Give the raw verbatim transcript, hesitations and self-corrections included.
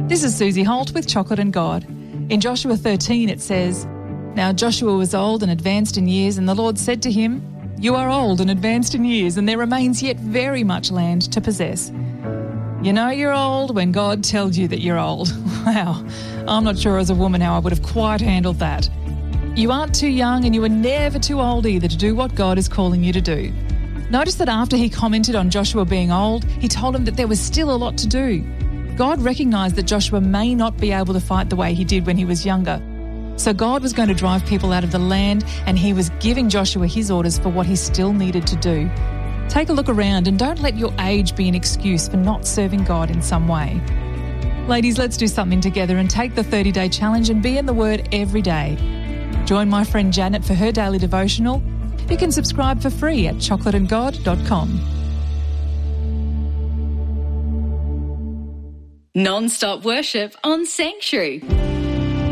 This is Susie Holt with Chocolate and God. In Joshua thirteen it says, "Now Joshua was old and advanced in years, and the Lord said to him, 'You are old and advanced in years, and there remains yet very much land to possess.'" You know you're old when God tells you that you're old. Wow, I'm not sure as a woman how I would have quite handled that. You aren't too young, and you are never too old either to do what God is calling you to do. Notice that after he commented on Joshua being old, he told him that there was still a lot to do. God recognised that Joshua may not be able to fight the way he did when he was younger. So God was going to drive people out of the land, and he was giving Joshua his orders for what he still needed to do. Take a look around and don't let your age be an excuse for not serving God in some way. Ladies, let's do something together and take the thirty-day challenge and be in the Word every day. Join my friend Janet for her daily devotional. You can subscribe for free at chocolate and god dot com. Non-stop worship on Sanctuary.